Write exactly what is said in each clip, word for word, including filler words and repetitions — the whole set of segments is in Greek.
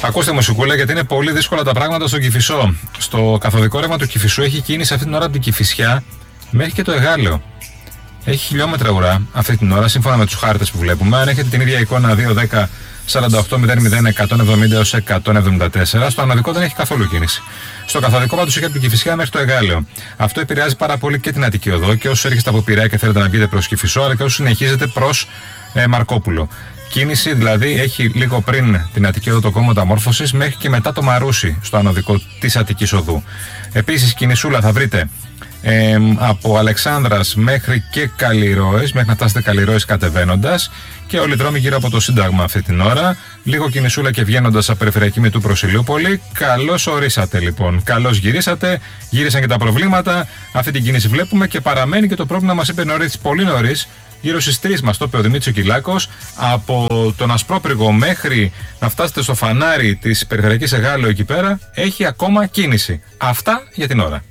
Ακούστε μουσικούλα, γιατί είναι πολύ δύσκολα τα πράγματα στον Κηφισό. Στο καθοδικό ρεύμα του Κηφισού έχει κίνηση αυτή την ώρα από την Κηφισιά μέχρι και το Εγάλεο. Έχει χιλιόμετρα ουρά αυτή την ώρα, σύμφωνα με τους χάρτες που βλέπουμε. Αν έχετε την ίδια εικόνα δύο δέκα σαράντα οκτώ μηδέν μηδέν εκατόν εβδομήντα έως εκατόν εβδομήντα τέσσερα, στο αναδικό δεν έχει καθόλου κίνηση. Στο καθοδικό πάντως έχει από την Κηφισιά μέχρι το Εγάλεο. Αυτό επηρεάζει πάρα πολύ και την Αττική Οδό και όσους έρχεστε από Πειραιά και θέλετε να βγείτε προς Κηφισό, αλλά και όσους συνεχίζετε προς ε, Μαρκόπουλο. Κίνηση δηλαδή έχει λίγο πριν την Αττική Οδό το κόμμα Μεταμόρφωσης μέχρι και μετά το Μαρούσι στο ανωδικό της Αττικής Οδού. Επίσης κινησούλα θα βρείτε ε, από Αλεξάνδρας μέχρι και Καλλιρόες, μέχρι να φτάσετε Καλλιρόες κατεβαίνοντας, και όλοι οι δρόμοι γύρω από το Σύνταγμα αυτή την ώρα. Λίγο κινησούλα και βγαίνοντας από περιφερειακή Μητού προς Ηλιούπολη. Καλώς ορίσατε λοιπόν. Καλώς γυρίσατε. Γύρισαν και τα προβλήματα. Αυτή την κίνηση βλέπουμε και παραμένει και το πρόβλημα, μας είπε νωρίς, πολύ νωρίς. Γύρω στις τρεις μας το είπε ο Δημήτρης Κυλάκος, από τον Ασπρόπυργο μέχρι να φτάσετε στο φανάρι της περιφερειακής Εγάλεο εκεί πέρα, έχει ακόμα κίνηση. Αυτά για την ώρα.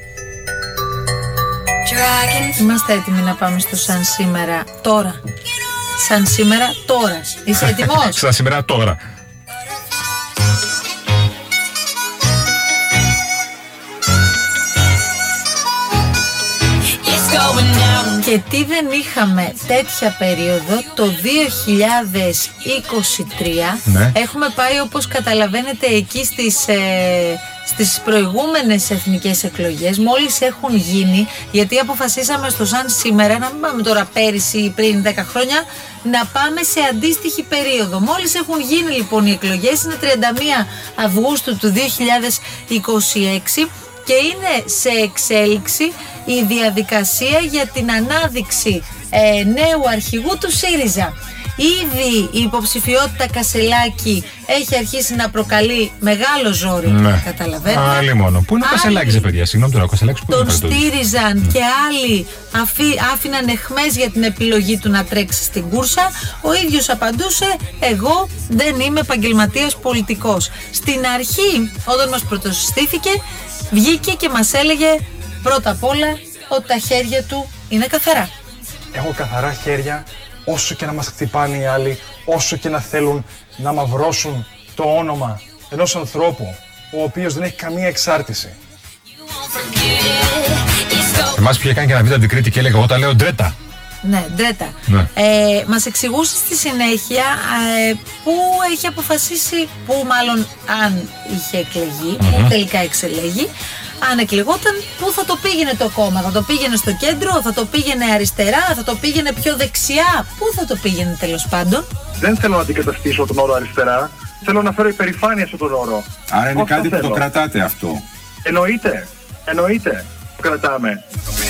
Είμαστε έτοιμοι να πάμε στο Σαν Σήμερα τώρα. Σαν Σήμερα τώρα. Είσαι έτοιμος? Σαν Σήμερα τώρα. Και τι δεν είχαμε τέτοια περίοδο το δύο χιλιάδες είκοσι τρία. Ναι. Έχουμε πάει, όπως καταλαβαίνετε, εκεί στις, ε, στις προηγούμενες εθνικές εκλογές. Μόλις έχουν γίνει, γιατί αποφασίσαμε στο Σαν Σήμερα να μην πάμε τώρα πέρυσι ή πριν δέκα χρόνια, να πάμε σε αντίστοιχη περίοδο. Μόλις έχουν γίνει λοιπόν οι εκλογές, είναι τριάντα μία Αυγούστου του δύο χιλιάδες είκοσι έξι. Και είναι σε εξέλιξη η διαδικασία για την ανάδειξη ε, νέου αρχηγού του ΣΥΡΙΖΑ. Ήδη η υποψηφιότητα Κασελάκη έχει αρχίσει να προκαλεί μεγάλο ζόρι, ναι. Καταλαβαίνετε. Άλλη μόνο. Πού είναι ο Κασελάκης, παιδιά, συγγνώμη τώρα, ο Κασελάκης που τον στήριζαν mm. και άλλοι αφή, άφηναν εχμές για την επιλογή του να τρέξει στην κούρσα. Ο ίδιος απαντούσε: εγώ δεν είμαι επαγγελματίας πολιτικός. Στην αρχή, όταν μας πρωτοσυστήθηκε, βγήκε και μας έλεγε πρώτα απ' όλα ότι τα χέρια του είναι καθαρά. Έχω καθαρά χέρια, όσο και να μας χτυπάνε οι άλλοι, όσο και να θέλουν να μαυρώσουν το όνομα ενός ανθρώπου ο οποίος δεν έχει καμία εξάρτηση. Εμάς που είχε κάνει και ένα βίντεο από την Κρήτη και έλεγα: εγώ τα λέω ντρέτα. Ναι, ντρέτα. Ναι. Ε, μας εξηγούσε στη συνέχεια ε, που έχει αποφασίσει, που μάλλον αν είχε εκλεγεί, mm-hmm. που τελικά εξελέγει, αν εκλεγόταν, πού θα το πήγαινε το κόμμα. Θα το πήγαινε στο κέντρο, θα το πήγαινε αριστερά, θα το πήγαινε πιο δεξιά. Πού θα το πήγαινε τέλος πάντων? Δεν θέλω να αντικαταστήσω τον όρο αριστερά. Θέλω να φέρω υπερηφάνεια σε τον όρο. Άρα είναι κάτι που το κρατάτε αυτό. Εννοείται. Εννοείται. Το κρατάμε.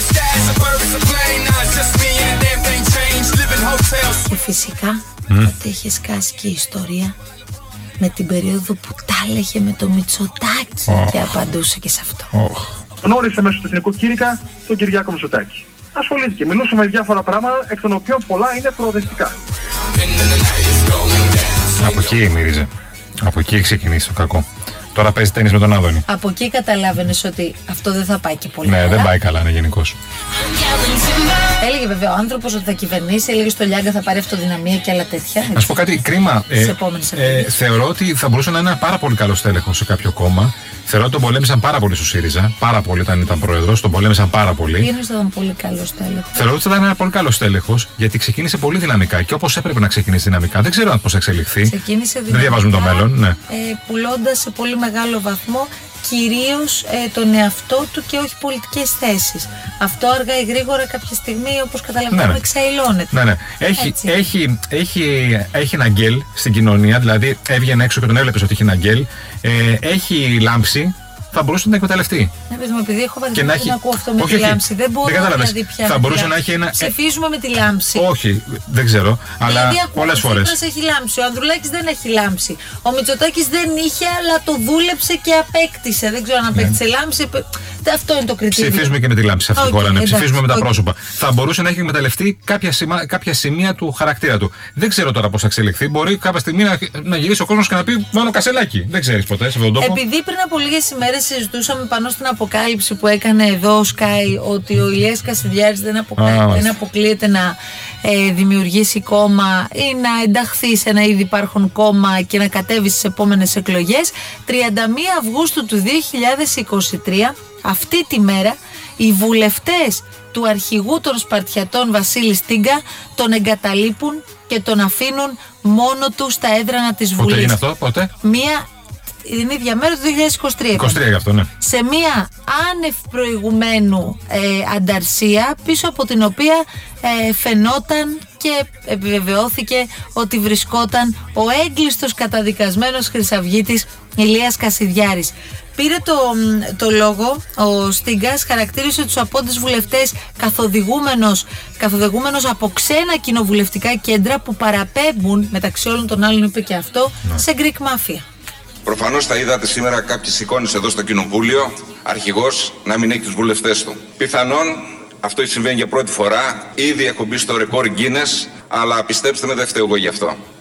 Και φυσικά mm. ότι έχει σκάσει και η ιστορία με την περίοδο που τα έλεγε με το Μητσοτάκη oh. και απαντούσε και σε αυτό. Oh. Γνώρισε μέσω του Εθνικού Κήρυκα τον Κυριάκο Μητσοτάκη. Ασχολήθηκε, μιλούσε με διάφορα πράγματα, εκ των οποίων πολλά είναι προοδευτικά. Από εκεί μύριζε. Από εκεί έχει ξεκινήσει το κακό. Τώρα παίζει τένις με τον Άδωνη. Από εκεί καταλάβαινες ότι αυτό δεν θα πάει και πολύ ναι, καλά. Ναι, δεν πάει καλά, ναι, γενικώς. Έλεγε βέβαια ο άνθρωπος ότι θα κυβερνήσει, έλεγε στο Λιάγκα θα πάρει αυτοδυναμία και άλλα τέτοια. Να σου πω κάτι, κρίμα. Ε, ε, θεωρώ ότι θα μπορούσε να είναι ένα πάρα πολύ καλό στέλεχος σε κάποιο κόμμα. Θεωρώ ότι τον πολέμησαν πάρα πολύ στο ΣΥΡΙΖΑ. Πάρα πολύ όταν ήταν πρόεδρος, τον πολέμησαν πάρα πολύ. Τι εννοείς ότι ήταν πολύ καλό στέλεχος? Θεωρώ ότι θα ήταν ένα πολύ καλό στέλεχος, γιατί ξεκίνησε πολύ δυναμικά και όπως έπρεπε να ξεκινήσει δυναμικά. Δεν ξέρω πώς θα εξελιχθεί. Ξεκίνησε δυναμικά. Δεν διαβάζουμε το μέλλον. Ναι. Ε, πουλώντας σε πολύ μεγάλο βαθμό κυρίως ε, τον εαυτό του και όχι πολιτικές θέσεις. Αυτό αργά ή γρήγορα κάποια στιγμή, όπως καταλαβαίνουμε, ναι, ναι. εξαϊλώνεται. Ναι, ναι. Έχει, έχει, έχει, έχει ένα γκέλ στην κοινωνία, δηλαδή έβγαινε έξω και τον έβλεπες ότι έχει ένα γκέλ. Ε, έχει λάμψη. Θα μπορούσε να εκμεταλλευτεί. Ναι, παιδί μου, επειδή έχω βαρεθεί να, να ακούω αυτό με όχι, τη λάμψη. Δεν μπορώ δεν δηλαδή πια. Θα μπορούσε να έχει ένα. Ψηφίζουμε με τη λάμψη. Όχι, δεν ξέρω. Αλλά πολλές φορές. Ο έχει λάμψη. Ο Ανδρουλάκης δεν έχει λάμψη. Ο Μητσοτάκης δεν είχε, αλλά το δούλεψε και απέκτησε. Δεν ξέρω αν απέκτησε ναι. λάμψη. Αυτό είναι το κριτήριο. Ψηφίζουμε και με τη λάμψη σε αυτή τη Okay, χώρα. Ναι. εντάξει, Ψηφίζουμε με τα okay. πρόσωπα. Θα μπορούσε να έχει εκμεταλλευτεί κάποια, σημα... κάποια σημεία του χαρακτήρα του. Δεν ξέρω τώρα πώς θα εξελιχθεί. Μπορεί κάποια στιγμή να, να γυρίσει ο κόσμος και να πει μόνο Κασελάκη. Δεν ξέρεις ποτέ σε αυτόν τον τόπο. Επειδή πριν από λίγες ημέρες συζητούσαμε πάνω στην αποκάλυψη που έκανε εδώ ο Sky ότι ο Ηλίας Κασιδιάρης δεν, αποκα... ah, δεν αποκλείεται να ε, δημιουργήσει κόμμα ή να ενταχθεί σε ένα ήδη υπάρχον κόμμα και να κατέβει στις επόμενες εκλογές, τριάντα μία Αυγούστου του δύο χιλιάδες είκοσι τρία, αυτή τη μέρα, οι βουλευτές του αρχηγού των Σπαρτιατών Βασίλη Στίγκα τον εγκαταλείπουν και τον αφήνουν μόνο του στα έδρανα της Βουλής. Πότε είναι αυτό, πότε? Μία, την ίδια μέρα του δύο χιλιάδες είκοσι τρία. είκοσι τρία γι' αυτό, ναι. Σε μία άνευ προηγουμένου ε, ανταρσία, πίσω από την οποία ε, φαινόταν και επιβεβαιώθηκε ότι βρισκόταν ο έγκλειστος καταδικασμένος χρυσαυγίτης Ηλίας Κασιδιάρης. Πήρε το, το λόγο ο Στίγκας, χαρακτήρισε τους απόντες βουλευτές καθοδηγούμενος, καθοδηγούμενος από ξένα κοινοβουλευτικά κέντρα που παραπέμπουν, μεταξύ όλων των άλλων είπε και αυτό, ναι, σε Greek Mafia. Προφανώς θα είδατε σήμερα κάποιες εικόνες εδώ στο Κοινοβούλιο, αρχηγός να μην έχει τους βουλευτές του. Πιθανόν αυτό συμβαίνει για πρώτη φορά, ήδη έχω μπει στο ρεκόρ Guinness, αλλά πιστέψτε με δεν φταίω εγώ γι' αυτό.